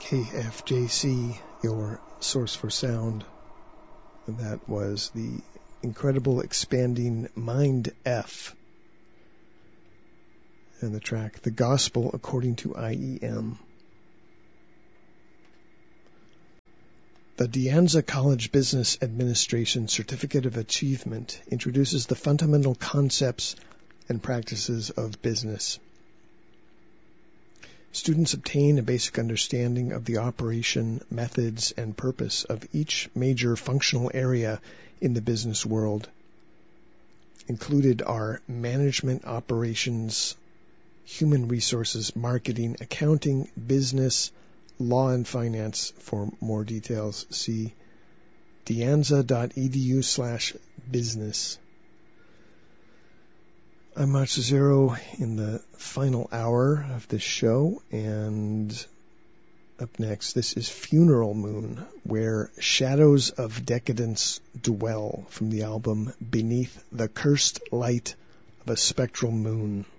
KFJC, your source for sound. And that was the incredible expanding Mind F. And the track, The Gospel According to IEM. The De Anza College Business Administration Certificate of Achievement introduces the fundamental concepts and practices of business. Students obtain a basic understanding of the operation, methods, and purpose of each major functional area in the business world. Included are management, operations, human resources, marketing, accounting, business, law, and finance. For more details, see deanza.edu/business. I'm Matsuhiro in the final hour of this show, and up next, this is Funeral Moon, Where Shadows of Decadence Dwell, from the album Beneath the Cursed Light of a Spectral Moon.